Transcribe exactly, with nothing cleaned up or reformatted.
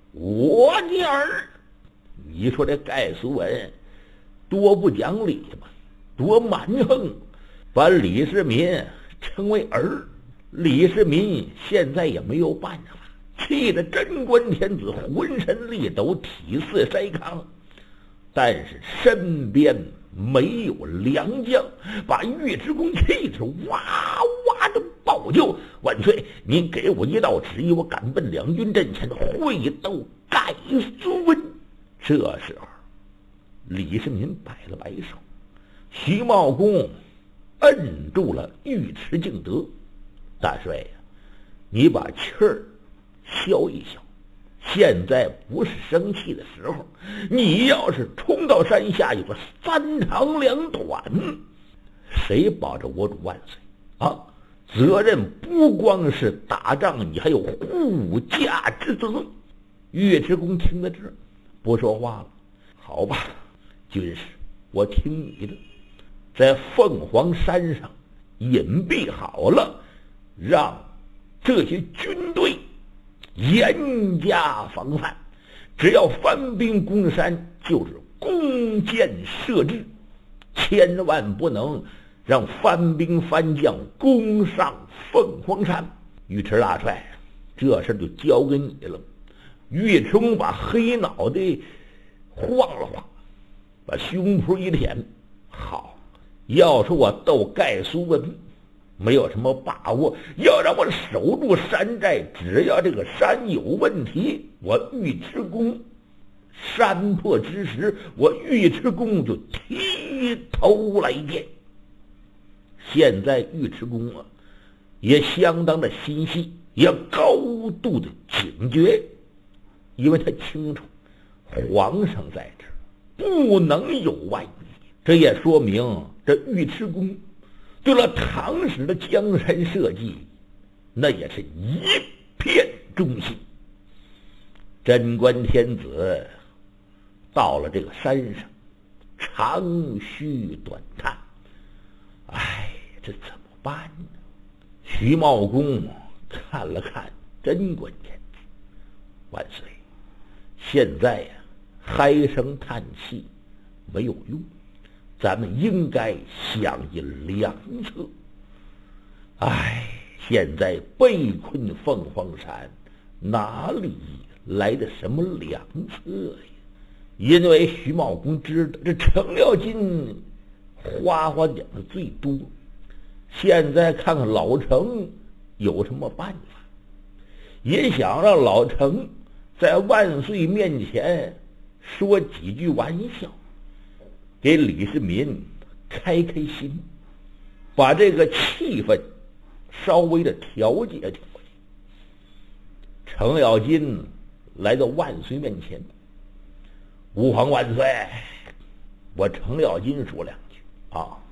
我的儿，你说这盖苏文多不讲理吧，多蛮横，把李世民称为儿。李世民现在也没有办法，气得贞观天子浑身力抖，体似筛糠，但是身边没有良将，把尉迟恭气得哇哇的暴叫：万岁，您给我一道旨意，我赶奔两军阵前，会斗盖苏文。这时候李世民摆了摆手，徐茂公摁住了尉迟敬德：大帅呀、啊，你把气儿消一消，现在不是生气的时候。你要是冲到山下，有个三长两短，谁保着我主万岁啊？责任不光是打仗，你还有护驾之责。尉迟恭听到这儿不说话了。好吧，军师，我听你的，在凤凰山上隐蔽好了，让这些军队严加防范，只要番兵攻山，就是弓箭射之，千万不能让番兵番将攻上凤凰山。尉迟大帅，这事就交给你了。尉迟恭把黑脑袋晃了晃，把胸脯一舔，好，要是我斗盖苏文没有什么把握，要让我守住山寨，只要这个山有问题，我尉迟恭山破之时，我尉迟恭就提头来见。现在尉迟恭啊，也相当的心细，也高度的警觉，因为他清楚皇上在这儿，不能有万一。这也说明这尉迟恭对了唐史的江山社稷，那也是一片忠心。贞观天子到了这个山上，长吁短叹：哎，这怎么办呢？徐茂公看了看贞观天子：万岁，现在呀、啊，唉声叹气没有用，咱们应该想一良策。唉，现在被困凤凰山，哪里来的什么良策呀？因为徐茂公知道这程咬金花花讲的最多，现在看看老程有什么办法，也想让老程在万岁面前说几句玩笑，给李世民开开心，把这个气氛稍微的调节调节。程咬金来到万岁面前：吾皇万岁，我程咬金说两句啊。